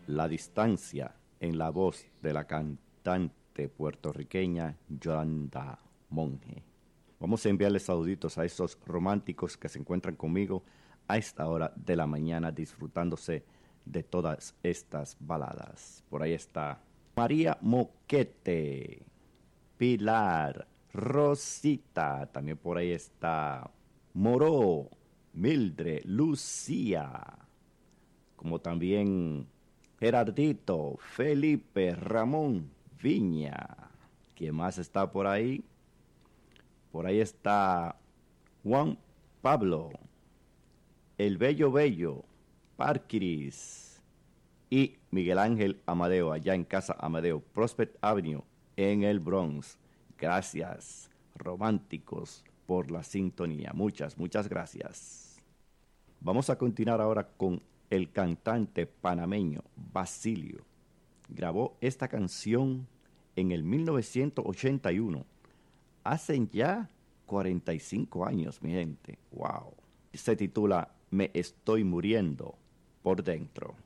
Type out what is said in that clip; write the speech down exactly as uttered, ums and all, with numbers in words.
La distancia en la voz de la cantante puertorriqueña Yolanda Monge. Vamos a enviarles saluditos a esos románticos que se encuentran conmigo a esta hora de la mañana disfrutándose de todas estas baladas. Por ahí está María Moquete, Pilar, Rosita, también por ahí está Moró, Mildred, Lucía, como también Gerardito, Felipe, Ramón, Viña. ¿Quién más está por ahí? Por ahí está Juan Pablo, El Bello Bello, Parquiris y Miguel Ángel Amadeo, allá en Casa Amadeo, Prospect Avenue, en el Bronx. Gracias, románticos, por la sintonía. Muchas, muchas gracias. Vamos a continuar ahora con el cantante panameño Basilio. Grabó esta canción en el mil novecientos ochenta y uno. Hacen ya cuarenta y cinco años, mi gente. ¡Wow! Se titula Me estoy muriendo por dentro.